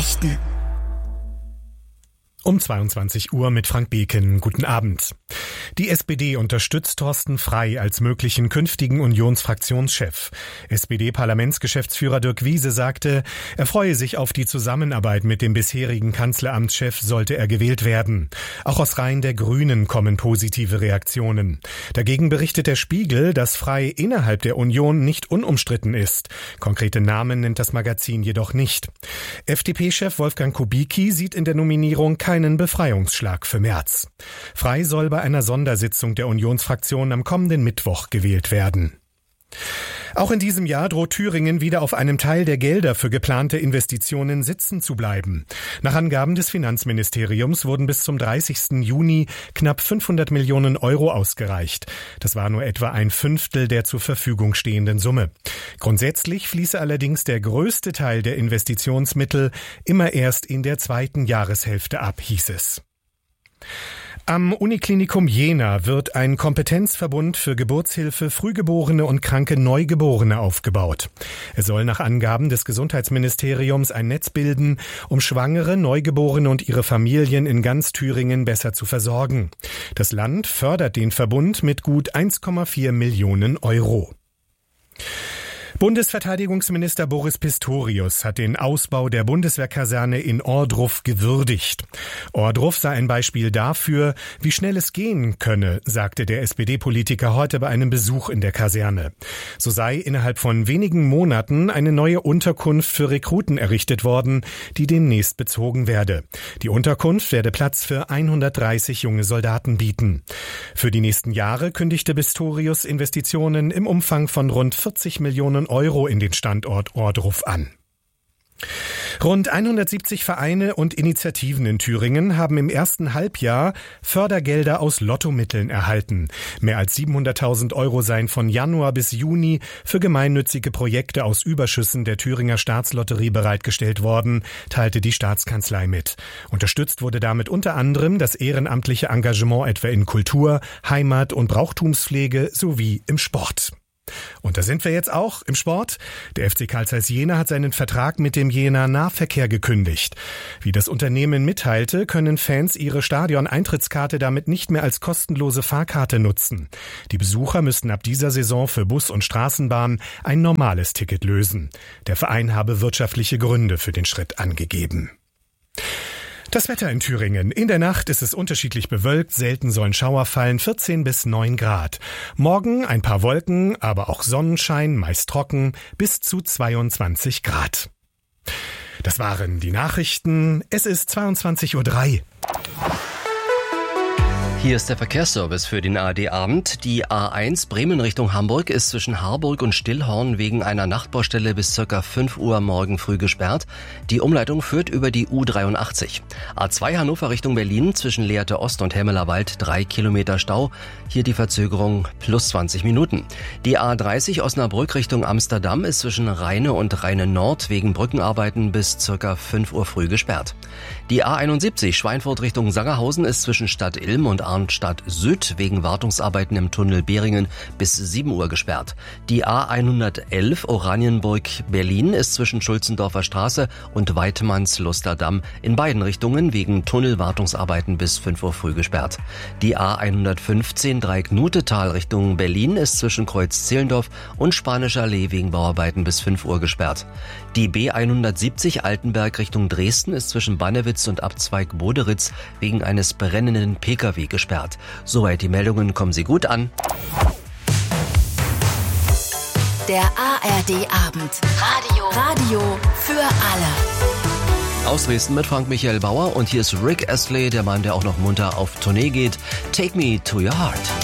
Nachrichten. Um 22 Uhr mit Frank Beken. Guten Abend. Die SPD unterstützt Thorsten Frey als möglichen künftigen Unionsfraktionschef. SPD-Parlamentsgeschäftsführer Dirk Wiese sagte, er freue sich auf die Zusammenarbeit mit dem bisherigen Kanzleramtschef, sollte er gewählt werden. Auch aus Reihen der Grünen kommen positive Reaktionen. Dagegen berichtet der Spiegel, dass Frey innerhalb der Union nicht unumstritten ist. Konkrete Namen nennt das Magazin jedoch nicht. FDP-Chef Wolfgang Kubicki sieht in der Nominierung keinen Befreiungsschlag für Merz. Frey soll bei einer Sondersitzung der Unionsfraktion am kommenden Mittwoch gewählt werden. Auch in diesem Jahr droht Thüringen wieder auf einem Teil der Gelder für geplante Investitionen sitzen zu bleiben. Nach Angaben des Finanzministeriums wurden bis zum 30. Juni knapp 500 Millionen Euro ausgereicht. Das war nur etwa ein Fünftel der zur Verfügung stehenden Summe. Grundsätzlich fließe allerdings der größte Teil der Investitionsmittel immer erst in der zweiten Jahreshälfte ab, hieß es. Am Uniklinikum Jena wird ein Kompetenzverbund für Geburtshilfe, Frühgeborene und kranke Neugeborene aufgebaut. Er soll nach Angaben des Gesundheitsministeriums ein Netz bilden, um Schwangere, Neugeborene und ihre Familien in ganz Thüringen besser zu versorgen. Das Land fördert den Verbund mit gut 1,4 Millionen Euro. Bundesverteidigungsminister Boris Pistorius hat den Ausbau der Bundeswehrkaserne in Ohrdruf gewürdigt. Ohrdruf sei ein Beispiel dafür, wie schnell es gehen könne, sagte der SPD-Politiker heute bei einem Besuch in der Kaserne. So sei innerhalb von wenigen Monaten eine neue Unterkunft für Rekruten errichtet worden, die demnächst bezogen werde. Die Unterkunft werde Platz für 130 junge Soldaten bieten. Für die nächsten Jahre kündigte Pistorius Investitionen im Umfang von rund 40 Millionen Euro in den Standort Ohrdruf an. Rund 170 Vereine und Initiativen in Thüringen haben im ersten Halbjahr Fördergelder aus Lottomitteln erhalten. Mehr als 700.000 Euro seien von Januar bis Juni für gemeinnützige Projekte aus Überschüssen der Thüringer Staatslotterie bereitgestellt worden, teilte die Staatskanzlei mit. Unterstützt wurde damit unter anderem das ehrenamtliche Engagement etwa in Kultur, Heimat- und Brauchtumspflege sowie im Sport. Und da sind wir jetzt auch im Sport. Der FC Carl Zeiss Jena hat seinen Vertrag mit dem Jenaer Nahverkehr gekündigt. Wie das Unternehmen mitteilte, können Fans ihre Stadion-Eintrittskarte damit nicht mehr als kostenlose Fahrkarte nutzen. Die Besucher müssten ab dieser Saison für Bus und Straßenbahn ein normales Ticket lösen. Der Verein habe wirtschaftliche Gründe für den Schritt angegeben. Das Wetter in Thüringen. In der Nacht ist es unterschiedlich bewölkt, selten sollen Schauer fallen, 14 bis 9 Grad. Morgen ein paar Wolken, aber auch Sonnenschein, meist trocken, bis zu 22 Grad. Das waren die Nachrichten. Es ist 22:03 Uhr. Hier ist der Verkehrsservice für den ARD-Abend. Die A1 Bremen Richtung Hamburg ist zwischen Harburg und Stillhorn wegen einer Nachtbaustelle bis ca. 5 Uhr morgen früh gesperrt. Die Umleitung führt über die U83. A2 Hannover Richtung Berlin zwischen Lehrte Ost und Hemmelerwald 3 Kilometer Stau. Hier die Verzögerung plus 20 Minuten. Die A30 Osnabrück Richtung Amsterdam ist zwischen Rheine und Rheine Nord wegen Brückenarbeiten bis ca. 5 Uhr früh gesperrt. Die A71 Schweinfurt Richtung Sangerhausen ist zwischen Stadt Ilm und Arnstadt Süd wegen Wartungsarbeiten im Tunnel Behringen bis 7 Uhr gesperrt. Die A111 Oranienburg-Berlin ist zwischen Schulzendorfer Straße und Weidmanns-Lusterdamm in beiden Richtungen wegen Tunnelwartungsarbeiten bis 5 Uhr früh gesperrt. Die A115 Dreieck-Nutetal Richtung Berlin ist zwischen Kreuz-Zehlendorf und Spanischer Allee wegen Bauarbeiten bis 5 Uhr gesperrt. Die B170 Altenberg Richtung Dresden ist zwischen Bannewitz und Abzweig Boderitz wegen eines brennenden Pkw gesperrt. Soweit die Meldungen, kommen Sie gut an. Der ARD-Abend. Radio für alle. Aus Dresden mit Frank Michael Bauer und hier ist Rick Astley, der Mann, der auch noch munter auf Tournee geht. Take Me to Your Heart.